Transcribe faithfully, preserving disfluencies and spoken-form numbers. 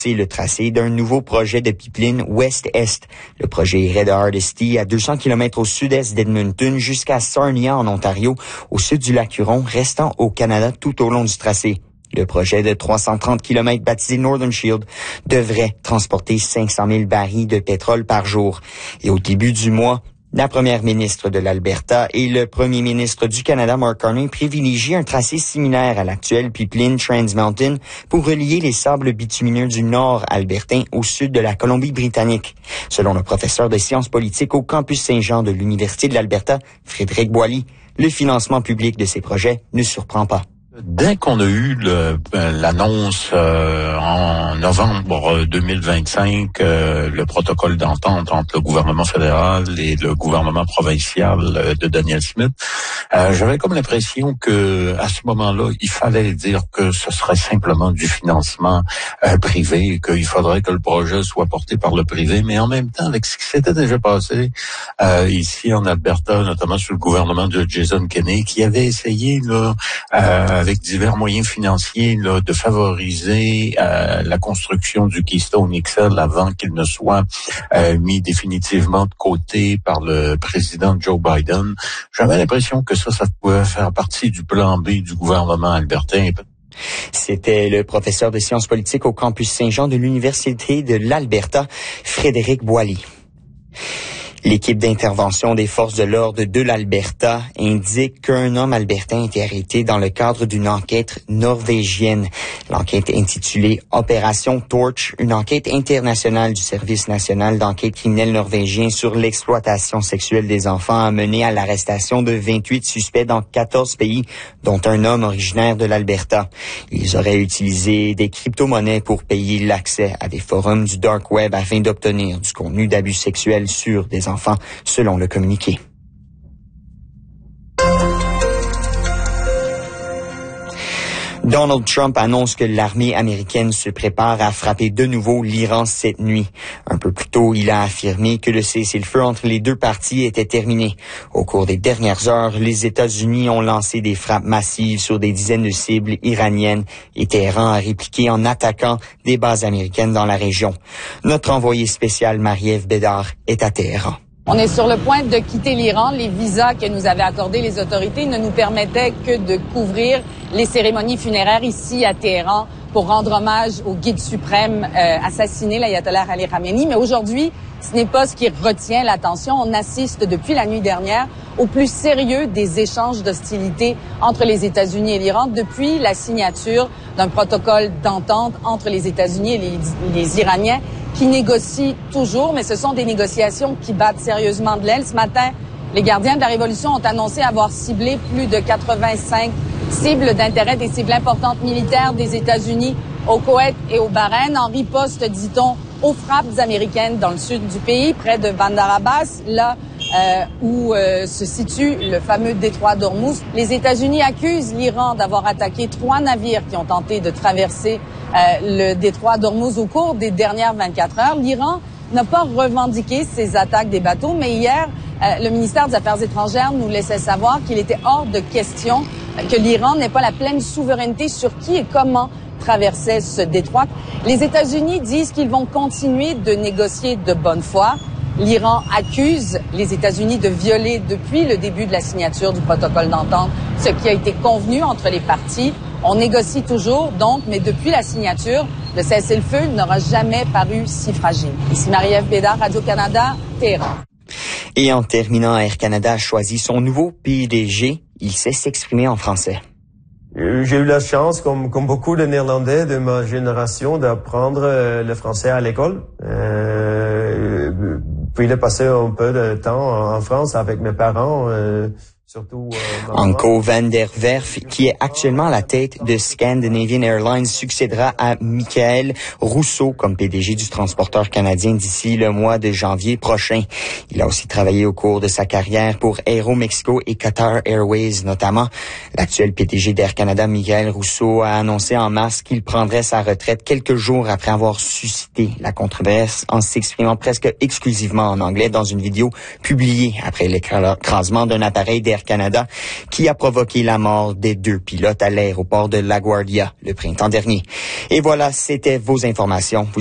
C'est le tracé d'un nouveau projet de pipeline ouest-est. Le projet irait de Hardisty à deux cents kilomètres au sud-est d'Edmonton jusqu'à Sarnia en Ontario, au sud du lac Huron, restant au Canada tout au long du tracé. Le projet de trois cent trente kilomètres baptisé Northern Shield devrait transporter cinq cent mille barils de pétrole par jour. Et au début du mois, la première ministre de l'Alberta et le premier ministre du Canada, Mark Carney, privilégient un tracé similaire à l'actuel pipeline Trans Mountain pour relier les sables bitumineux du nord albertain au sud de la Colombie-Britannique. Selon le professeur de sciences politiques au campus Saint-Jean de l'Université de l'Alberta, Frédéric Boily, le financement public de ces projets ne surprend pas. Dès qu'on a eu le, l'annonce euh, en novembre deux mille vingt-cinq, euh, le protocole d'entente entre le gouvernement fédéral et le gouvernement provincial de Danielle Smith, euh, j'avais comme l'impression que à ce moment-là, il fallait dire que ce serait simplement du financement euh, privé, qu'il faudrait que le projet soit porté par le privé, mais en même temps, avec ce qui s'était déjà passé euh, ici en Alberta, notamment sous le gouvernement de Jason Kenney, qui avait essayé là, euh, avec divers moyens financiers là, de favoriser euh, la construction du Keystone X L avant qu'il ne soit euh, mis définitivement de côté par le président Joe Biden. J'avais l'impression que ça, ça pouvait faire partie du plan B du gouvernement albertain. C'était le professeur de sciences politiques au campus Saint-Jean de l'Université de l'Alberta, Frédéric Boily. L'équipe d'intervention des forces de l'ordre de l'Alberta indique qu'un homme albertain a été arrêté dans le cadre d'une enquête norvégienne. L'enquête intitulée Opération Torch, une enquête internationale du Service national d'enquête criminelle norvégien sur l'exploitation sexuelle des enfants, a mené à l'arrestation de vingt-huit suspects dans quatorze pays, dont un homme originaire de l'Alberta. Ils auraient utilisé des crypto-monnaies pour payer l'accès à des forums du dark web afin d'obtenir du contenu d'abus sexuels sur des enfants. enfants, selon le communiqué. Donald Trump annonce que l'armée américaine se prépare à frapper de nouveau l'Iran cette nuit. Un peu plus tôt, il a affirmé que le cessez-le-feu entre les deux parties était terminé. Au cours des dernières heures, les États-Unis ont lancé des frappes massives sur des dizaines de cibles iraniennes et Téhéran a répliqué en attaquant des bases américaines dans la région. Notre envoyé spécial Marie-Ève Bédard est à Téhéran. On est sur le point de quitter l'Iran. Les visas que nous avaient accordés les autorités ne nous permettaient que de couvrir les cérémonies funéraires ici à Téhéran pour rendre hommage au guide suprême euh, assassiné, l'ayatollah Ali Khamenei. Mais aujourd'hui, ce n'est pas ce qui retient l'attention. On assiste depuis la nuit dernière au plus sérieux des échanges d'hostilité entre les États-Unis et l'Iran depuis la signature d'un protocole d'entente entre les États-Unis et les, les Iraniens qui négocient toujours, mais ce sont des négociations qui battent sérieusement de l'aile. Ce matin, les gardiens de la Révolution ont annoncé avoir ciblé plus de quatre-vingt-cinq cibles d'intérêt, des cibles importantes militaires des États-Unis au Koweït et au Bahreïn, en riposte, dit-on, aux frappes américaines dans le sud du pays, près de Bandar Abbas, là euh, où euh, se situe le fameux détroit d'Ormuz. Les États-Unis accusent l'Iran d'avoir attaqué trois navires qui ont tenté de traverser euh, le détroit d'Ormuz au cours des dernières vingt-quatre heures. L'Iran n'a pas revendiqué ces attaques des bateaux, mais hier, euh, le ministère des Affaires étrangères nous laissait savoir qu'il était hors de question que l'Iran n'ait pas la pleine souveraineté sur qui et comment traversait ce détroit. Les États-Unis disent qu'ils vont continuer de négocier de bonne foi. L'Iran accuse les États-Unis de violer depuis le début de la signature du protocole d'entente ce qui a été convenu entre les parties. On négocie toujours, donc, mais depuis la signature, le cessez-le-feu n'aura jamais paru si fragile. Ici Marie-Ève Bédard, Radio-Canada, Téhéran. Et en terminant, Air Canada a choisi son nouveau P D G. Il sait s'exprimer en français. J'ai eu la chance, comme, comme beaucoup de Néerlandais de ma génération, d'apprendre euh, le français à l'école. Euh, puis de passer un peu de temps en France avec mes parents. Euh, Surtout, euh, Anko van der Werf, qui est actuellement à la tête de Scandinavian Airlines, succédera à Michael Rousseau comme P D G du transporteur canadien d'ici le mois de janvier prochain. Il a aussi travaillé au cours de sa carrière pour Aeromexico et Qatar Airways notamment. L'actuel P D G d'Air Canada, Michael Rousseau, a annoncé en mars qu'il prendrait sa retraite quelques jours après avoir suscité la controverse en s'exprimant presque exclusivement en anglais dans une vidéo publiée après l'écrasement d'un appareil d'Air d'Air Canada qui a provoqué la mort des deux pilotes à l'aéroport de LaGuardia le printemps dernier. Et voilà, c'était vos informations.